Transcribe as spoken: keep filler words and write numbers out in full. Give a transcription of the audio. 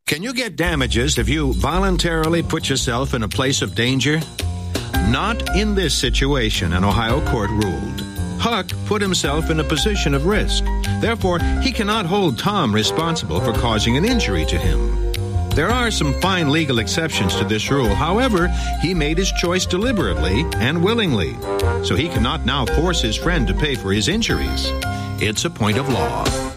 Can you get damages if you voluntarily put yourself in a place of danger? Not in this situation, an Ohio court ruled. Huck put himself in a position of risk. Therefore, he cannot hold Tom responsible for causing an injury to him. There are some fine legal exceptions to this rule. However, he made his choice deliberately and willingly, so he cannot now force his friend to pay for his injuries. It's a point of law.